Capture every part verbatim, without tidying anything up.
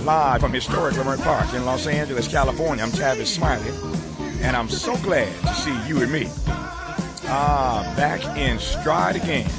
Live from historic Leimert Park in Los Angeles, California. I'm Tavis Smiley, and I'm so glad to see you and me. Ah, back in stride again.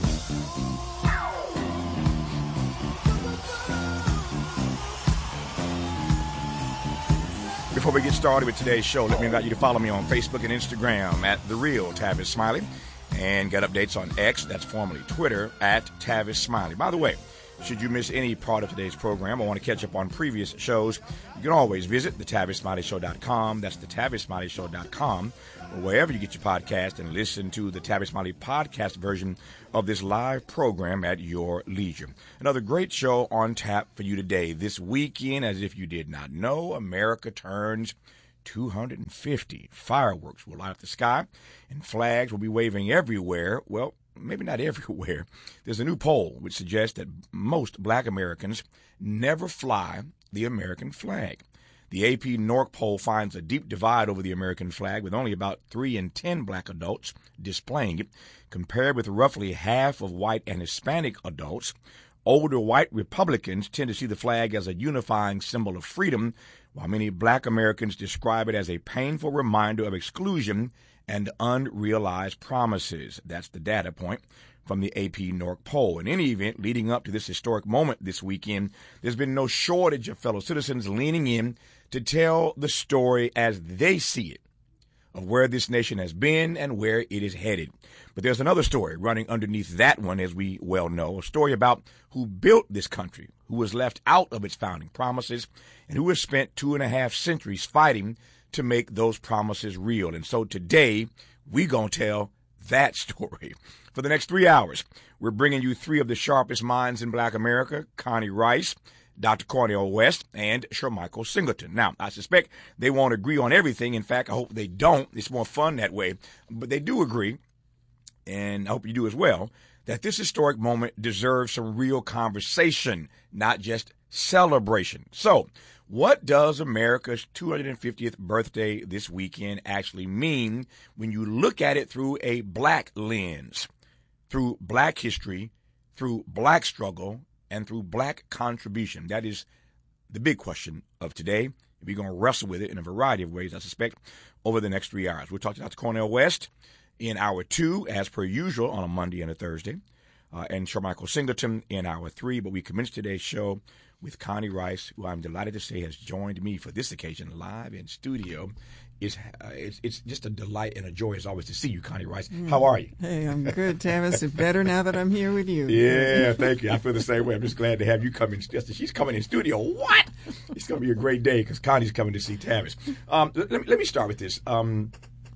Before we get started with today's show, let me invite you to follow me on Facebook and Instagram at The Real Tavis Smiley, and get updates on X, that's formerly Twitter, at Tavis Smiley. By the way, should you miss any part of today's program or want to catch up on previous shows, you can always visit the tavis smiley show dot com. That's the tavis smiley show dot com, or wherever you get your podcast, and listen to the Tavis Smiley podcast version of this live program at your leisure. Another great show on tap for you today. This weekend, as if you did not know, America turns two hundred fifty. Fireworks will light up the sky, and flags will be waving everywhere. Well, maybe not everywhere. There's a new poll which suggests that most black Americans never fly the American flag. The A P N O R C poll finds a deep divide over the American flag, with only about three in ten black adults displaying it, compared with roughly half of white and Hispanic adults. Older white Republicans tend to see the flag as a unifying symbol of freedom, while many black Americans describe it as a painful reminder of exclusion and unrealized promises. That's the data point from the A P N O R C poll. In any event, leading up to this historic moment this weekend, there's been no shortage of fellow citizens leaning in to tell the story as they see it, of where this nation has been and where it is headed. But there's another story running underneath that one, as we well know, a story about who built this country, who was left out of its founding promises, and who has spent two and a half centuries fighting to make those promises real. And so today, we're going to tell that story. For the next three hours, we're bringing you three of the sharpest minds in black America: Connie Rice, Doctor Cornel West, and Shermichael Singleton. Now, I suspect they won't agree on everything. In fact, I hope they don't. It's more fun that way. But they do agree, and I hope you do as well, that this historic moment deserves some real conversation, not just celebration. So, what does America's two hundred fiftieth birthday this weekend actually mean when you look at it through a black lens, through black history, through black struggle, and through black contribution? That is the big question of today. We're going to wrestle with it in a variety of ways, I suspect, over the next three hours. We'll talk to Doctor Cornel West in hour two, as per usual, on a Monday and a Thursday, uh, and Shermichael Singleton in hour three. But we commence today's show with Connie Rice, who I'm delighted to say has joined me for this occasion live in studio. It's, uh, it's, it's just a delight and a joy, as always, to see you, Connie Rice. Mm. How are you? Hey, I'm good, Tavis. It's better now that I'm here with you. Yeah, thank you. I feel the same way. I'm just glad to have you come in. She's coming in studio. What? It's going to be a great day because Connie's coming to see Tavis. Um, let, me, let me start with this. Um,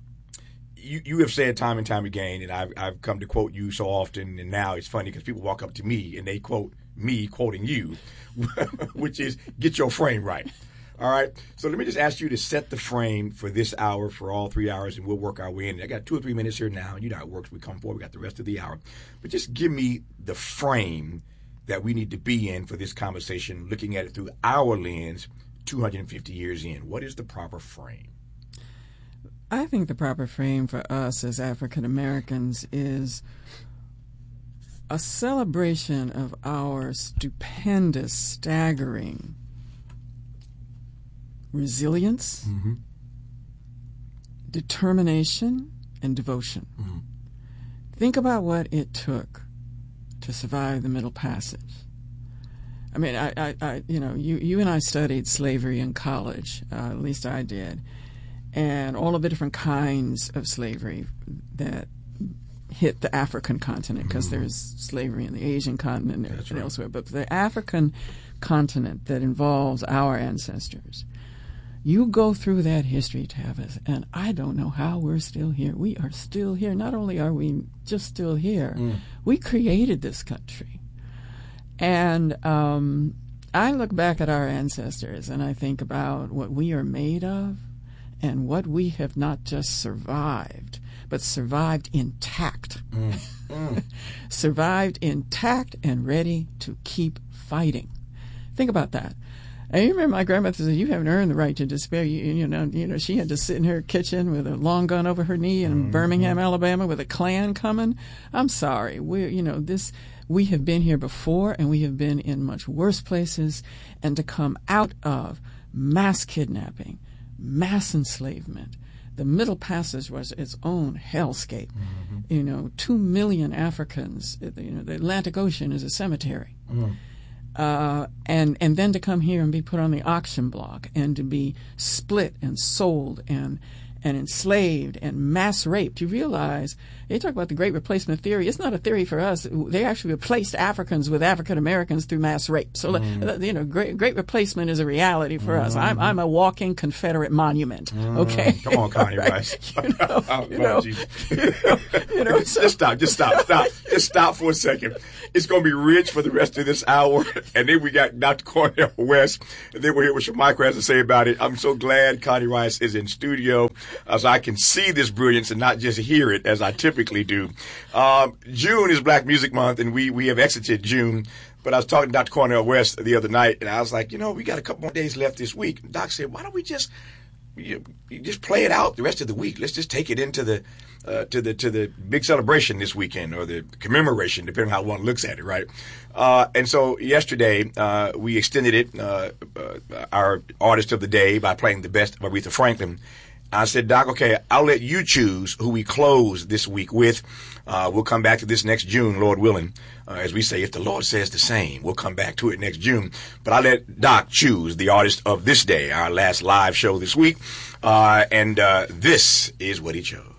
you, you have said time and time again, and I've, I've come to quote you so often, and now it's funny because people walk up to me and they quote me quoting you, which is, get your frame right. All right. So let me just ask you to set the frame for this hour, for all three hours, and we'll work our way in. I got two or three minutes here now. You know how it works. We come forward. We got the rest of the hour. But just give me the frame that we need to be in for this conversation, looking at it through our lens, two hundred fifty years in. What is the proper frame? I think the proper frame for us as African Americans is a celebration of our stupendous, staggering resilience, mm-hmm. determination, and devotion. Mm-hmm. Think about what it took to survive the Middle Passage. I mean, I, I, I you know, you, you and I studied slavery in college, uh, at least I did, and all of the different kinds of slavery that hit the African continent, because mm-hmm. there's slavery in the Asian continent and right. elsewhere. But the African continent that involves our ancestors, you go through that history, Tavis, and I don't know how we're still here. We are still here. Not only are we just still here, mm. we created this country. And um, I look back at our ancestors and I think about what we are made of and what we have not just survived, but survived intact. Mm. Mm. Survived intact and ready to keep fighting. Think about that. I remember my grandmother said, "You haven't earned the right to despair." You, you know, you know, she had to sit in her kitchen with a long gun over her knee in mm-hmm. Birmingham, Alabama, with a Klan coming. I'm sorry, we're, you know, this. We have been here before, and we have been in much worse places. And to come out of mass kidnapping, mass enslavement, the Middle Passage was its own hellscape. Mm-hmm. You know, two million Africans. You know, the Atlantic Ocean is a cemetery. Mm. Uh, and and then to come here and be put on the auction block and to be split and sold and and enslaved and mass raped. You realize, they talk about the Great Replacement theory. It's not a theory for us. They actually replaced Africans with African Americans through mass rape. So, mm. you know, Great, Great Replacement is a reality for mm. us. I'm I'm a walking Confederate monument. Mm. Okay, come on, Connie right? Rice. You know, oh, you know, you know, you know so. Just stop. Just stop. Stop. Just stop for a second. It's going to be rich for the rest of this hour, and then we got Doctor Cornel West, and then we'll hear what Shemiko has to say about it. I'm so glad Connie Rice is in studio, uh, so I can see this brilliance and not just hear it as I typically do. Um, June is Black Music Month, and we, we have exited June. But I was talking to Doctor Cornel West the other night, and I was like, you know, we got a couple more days left this week. And Doc said, why don't we just you, you just play it out the rest of the week? Let's just take it into the uh, to the to the big celebration this weekend, or the commemoration, depending on how one looks at it, right? Uh, and so yesterday uh, we extended it, uh, uh, our artist of the day, by playing the best of Aretha Franklin. I said, Doc, okay, I'll let you choose who we close this week with. Uh, we'll come back to this next June, Lord willing. Uh, as we say, if the Lord says the same, we'll come back to it next June. But I'll let Doc choose the artist of this day, our last live show this week. Uh, and uh, this is what he chose.